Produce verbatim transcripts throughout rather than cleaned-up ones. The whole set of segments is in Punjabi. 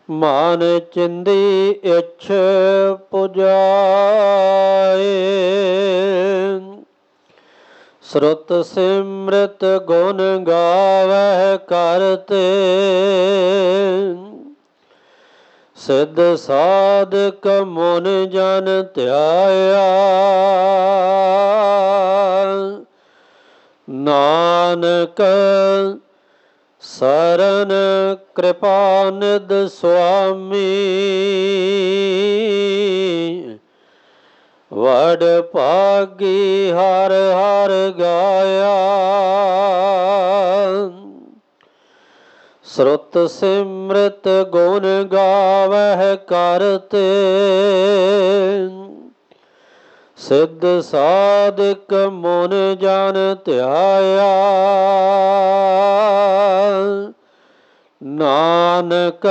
ਮਾਨ ਚਿੰਦੀ ਇਛ ਪੁਜਾਏ। ਸੁਰਤ ਸਿਮਰਤ ਗੁਣ ਗਾਵਹਿ ਕਰਤੇ। ਸਿੱਧ ਸਾਧਕ ਮੁਨ ਜਨ ਧਿਆਇਆ। ਨਾਨਕ ਸਰਨ ਕਿਰਪਾ ਨਿਧ ਸੁਆਮੀ। ਵਡ ਭਾਗੀ ਹਰ ਹਰ ਗਾਇਆ। ਸੁਰਤ ਸਿਮਰਤ ਗੁਣ ਗਾਵਹਿ ਕਰਤੇ। ਸਿੱਧ ਸਾਧਕ ਮੁਨ ਜਨ ਧਿਆਇਆ। ਨਾਨਕ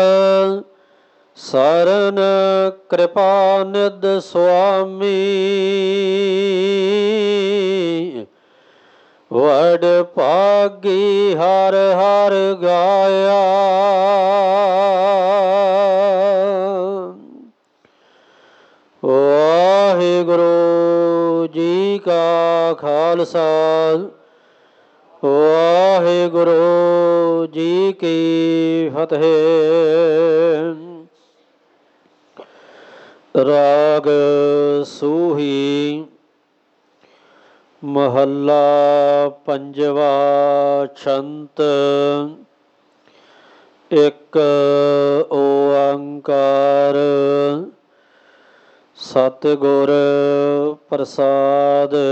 ਸਰਨ ਕਿਰਪਾ ਨਿਧ ਸੁਆਮੀ। ਵਡ ਭਾਗੀ ਹਰ ਹਰ ਗਾਇਆ। ਵਾਹਿਗੁਰੂ ਜੀ ਕਾ ਖਾਲਸਾ ਵਾਹਿਗੁਰੂ ਜੀ ਕੀ ਫਤਿਹ। ਰਾਗ ਸੂਹੀ ਮਹੱਲਾ ਪੰਜਵਾ। ਛੰਤ ਇੱਕ ਓੰਕਾਰ ਸਤਿਗੁਰ ਪ੍ਰਸਾਦ।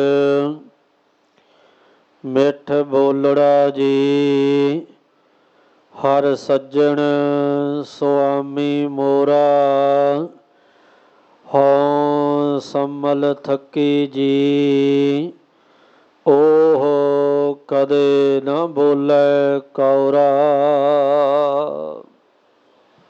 ਮਿੱਠ ਬੋਲੜਾ ਜੀ ਹਰ ਸੱਜਣ ਸੁਆਮੀ ਮੋਰਾ। ਹਉ ਸੰਮਲ ਥਕੀ ਜੀ ਉਹ ਕਦੇ ਨਾ ਬੋਲੇ ਕੌਰਾ।